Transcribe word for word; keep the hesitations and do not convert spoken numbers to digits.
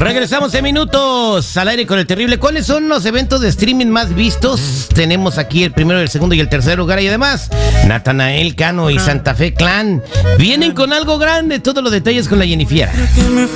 Regresamos en minutos al aire con el terrible. ¿Cuáles son los eventos de streaming más vistos? Tenemos aquí el primero, el segundo y el tercer lugar. Y además, Natanael Cano y Santa Fe Clan vienen con algo grande. Todos los detalles con la Jennifer.